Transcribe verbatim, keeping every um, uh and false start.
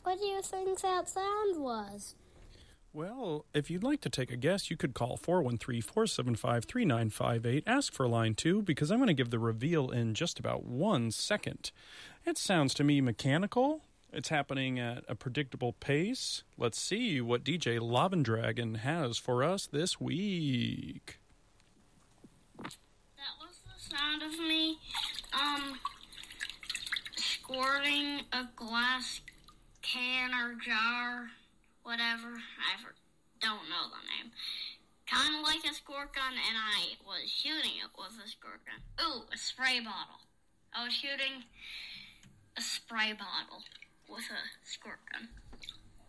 What do you think that sound was? Well, if you'd like to take a guess, you could call four one three, four seven five, three nine five eight. Ask for line two, because I'm going to give the reveal in just about one second. It sounds to me mechanical. It's happening at a predictable pace. Let's see what D J Lovendragon has for us this week. That was the sound of me, um, squirting a glass can or jar, whatever. I don't know the name. Kind of like a squirt gun, and I was shooting it with a squirt gun. Ooh, a spray bottle. I was shooting a spray bottle with a squirt gun.